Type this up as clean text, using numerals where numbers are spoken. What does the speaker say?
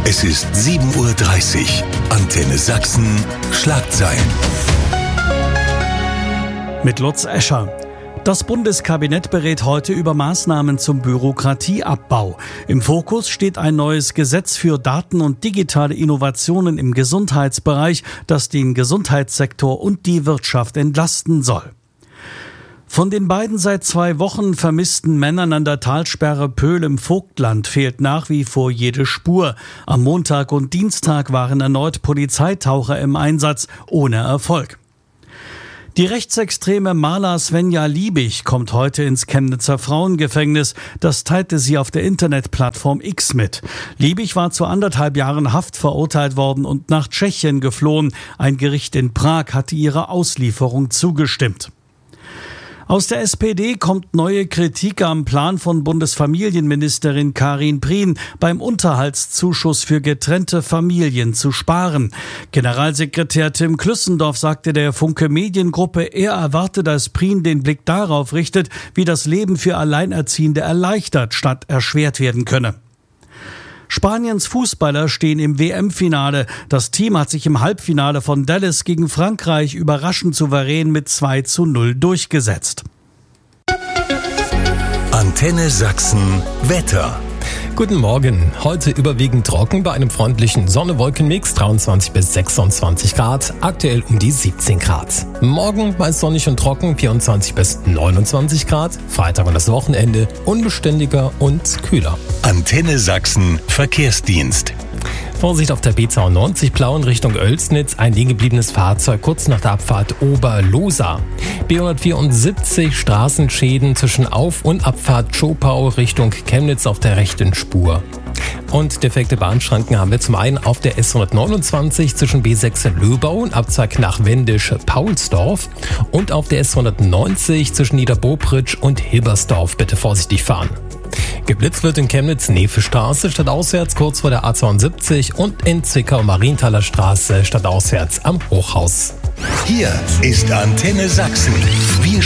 Es ist 7:30 Uhr. Antenne Sachsen, Schlagzeilen. Mit Lutz Escher. Das Bundeskabinett berät heute über Maßnahmen zum Bürokratieabbau. Im Fokus steht ein neues Gesetz für Daten- und digitale Innovationen im Gesundheitsbereich, das den Gesundheitssektor und die Wirtschaft entlasten soll. Von den beiden seit 2 Wochen vermissten Männern an der Talsperre Pöhl im Vogtland fehlt nach wie vor jede Spur. Am Montag und Dienstag waren erneut Polizeitaucher im Einsatz, ohne Erfolg. Die rechtsextreme Maler Svenja Liebig kommt heute ins Chemnitzer Frauengefängnis. Das teilte sie auf der Internetplattform X mit. Liebig war zu 1,5 Jahren Haft verurteilt worden und nach Tschechien geflohen. Ein Gericht in Prag hatte ihrer Auslieferung zugestimmt. Aus der SPD kommt neue Kritik am Plan von Bundesfamilienministerin Karin Prien, beim Unterhaltszuschuss für getrennte Familien zu sparen. Generalsekretär Tim Klüssendorf sagte der Funke Mediengruppe, er erwarte, dass Prien den Blick darauf richtet, wie das Leben für Alleinerziehende erleichtert statt erschwert werden könne. Spaniens Fußballer stehen im WM-Finale. Das Team hat sich im Halbfinale von Dallas gegen Frankreich überraschend souverän mit 2:0 durchgesetzt. Antenne Sachsen, Wetter. Guten Morgen. Heute überwiegend trocken bei einem freundlichen Sonne-Wolken-Mix, 23 bis 26 Grad, aktuell um die 17 Grad. Morgen meist sonnig und trocken, 24 bis 29 Grad, Freitag und das Wochenende unbeständiger und kühler. Antenne Sachsen, Verkehrsdienst. Vorsicht auf der B92 Plauen Richtung Oelsnitz, ein liegengebliebenes Fahrzeug kurz nach der Abfahrt Oberlosa. B174 Straßenschäden zwischen Auf- und Abfahrt Zschopau Richtung Chemnitz auf der rechten Spur. Und defekte Bahnschranken haben wir zum einen auf der S129 zwischen B6 Löbau und Abzweig nach Wendisch-Paulsdorf und auf der S190 zwischen Niederbobritsch und Hilbersdorf. Bitte vorsichtig fahren. Geblitzt wird in Chemnitz Nevestraße stadtauswärts kurz vor der A72 und in Zwickau Marienthaler Straße stadtauswärts am Hochhaus. Hier ist Antenne Sachsen. Wir